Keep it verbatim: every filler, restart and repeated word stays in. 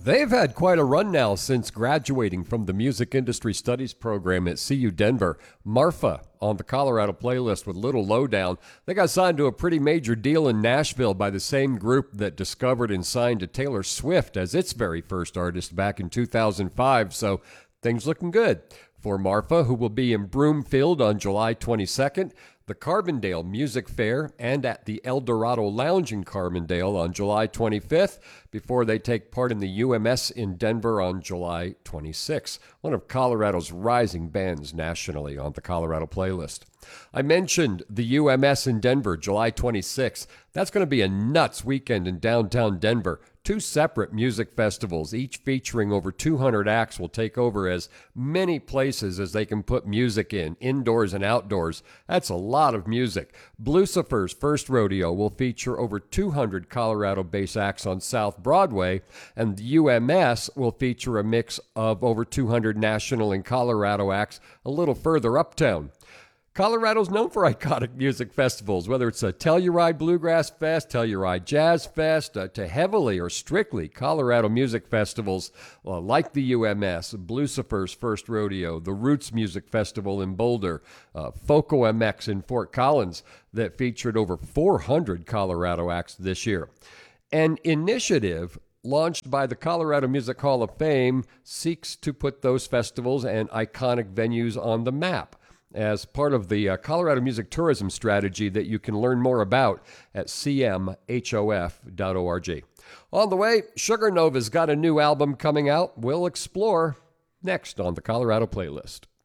They've had quite a run now since graduating from the Music Industry Studies program at C U Denver. Marfa on the Colorado playlist with Little Lowdown. They got signed to a pretty major deal in Nashville by the same group that discovered and signed to Taylor Swift as its very first artist back in two thousand five, so things looking good for Marfa, who will be in Broomfield on July twenty-second, the Carbondale Music Fair, and at the El Dorado Lounge in Carbondale on July twenty-fifth, before they take part in the U M S in Denver on July twenty-sixth, one of Colorado's rising bands nationally on the Colorado playlist. I mentioned the U M S in Denver, July twenty-sixth. That's going to be a nuts weekend in downtown Denver. Two separate music festivals, each featuring over two hundred acts, will take over as many places as they can put music in, indoors and outdoors. That's a lot of music. Blucifer's First Rodeo will feature over two hundred Colorado-based acts on South Broadway, and the U M S will feature a mix of over two hundred national and Colorado acts a little further uptown. Colorado's known for iconic music festivals, whether it's a Telluride Bluegrass Fest, Telluride Jazz Fest, uh, to heavily or strictly Colorado music festivals uh, like the U M S, Blucifer's First Rodeo, the Roots Music Festival in Boulder, uh, Foco M X in Fort Collins that featured over four hundred Colorado acts this year. An initiative launched by the Colorado Music Hall of Fame seeks to put those festivals and iconic venues on the map as part of the uh, Colorado Music Tourism Strategy that you can learn more about at c m h o f dot org. On the way, Sugar Nova's got a new album coming out. We'll explore next on the Colorado playlist.